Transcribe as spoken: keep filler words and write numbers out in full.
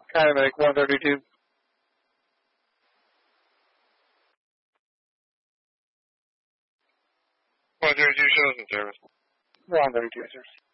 Kinemedic one thirty-two. one thirty-two shows in service. one thirty-two, sir.